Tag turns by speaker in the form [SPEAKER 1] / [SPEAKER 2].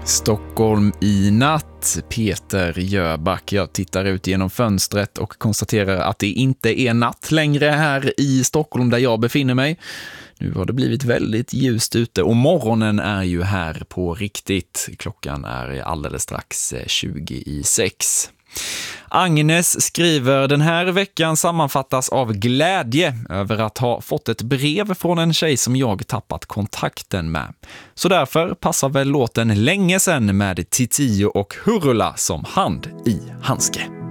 [SPEAKER 1] Stockholm i natt, Peter Jöback. Jag tittar ut genom fönstret och konstaterar att det inte är natt längre här i Stockholm där jag befinner mig. Nu har det blivit väldigt ljust ute och morgonen är ju här på riktigt. Klockan är alldeles strax 20:06. Agnes skriver: den här veckan sammanfattas av glädje över att ha fått ett brev från en tjej som jag tappat kontakten med. Så därför passar väl låten Länge sen med Titio och Hurula som hand i handske.